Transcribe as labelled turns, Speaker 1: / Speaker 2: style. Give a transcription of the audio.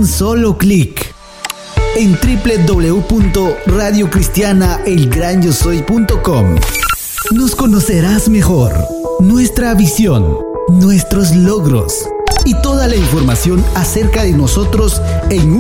Speaker 1: un solo clic. En www.radiocristianaelgranyosoy.com nos conocerás mejor, nuestra visión, nuestros logros y toda la información acerca de nosotros en